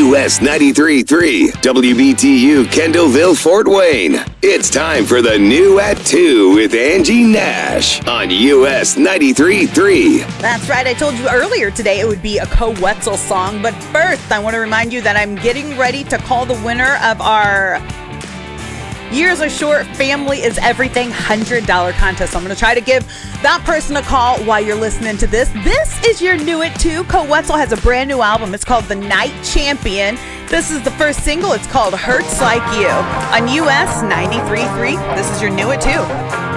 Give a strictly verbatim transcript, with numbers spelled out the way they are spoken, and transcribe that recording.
U S ninety-three point three, W B T U Kendallville, Fort Wayne. It's time for the new at two with Angie Nash on U S ninety-three point three. That's right. I told you earlier today it would be a Co-Wetzel song. But first, I want to remind you that I'm getting ready to call the winner of our Years Are Short, Family is Everything one hundred dollars contest. So I'm going to try to give that person a call while you're listening to this. This is your new at two. Co-Wetzel has a brand new album. It's called The Night Champion. This is the first single. It's called Hurts Like You on U S ninety-three point three. This is your new at two.